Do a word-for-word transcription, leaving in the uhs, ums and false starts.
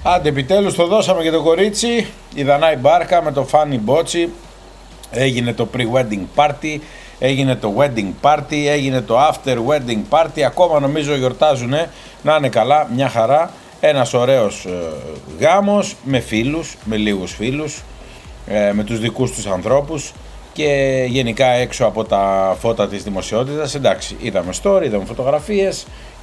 Άντε, επιτέλους το δώσαμε και το κορίτσι. Η Δανάη Μπάρκα με το Φάνι Μπότσι. Έγινε το pre-wedding party, έγινε το wedding party, έγινε το after wedding party. Ακόμα νομίζω γιορτάζουνε, να είναι καλά, μια χαρά. Ένας ωραίος ε, γάμος με φίλους, με λίγους φίλους, ε, με τους δικούς τους ανθρώπους και γενικά έξω από τα φώτα της δημοσιότητας. Εντάξει, είδαμε story, είδαμε φωτογραφίες